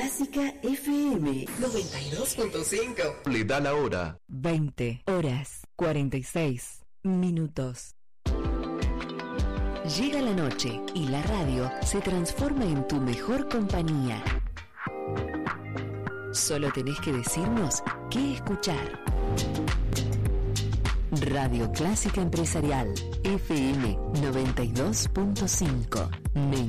Clásica FM 92.5. Le da la hora. 20 horas 46 minutos. Llega la noche y la radio se transforma en tu mejor compañía. Solo tenés que decirnos qué escuchar. Radio Clásica Empresarial FM 92.5.